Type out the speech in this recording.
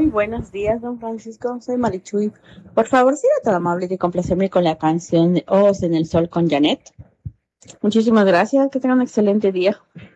Muy buenos días, don Francisco. Soy Marichuy. Por favor, sea tan amable de complacerme con la canción de Ojos en el Sol con Janet. Muchísimas gracias. Que tengan un excelente día.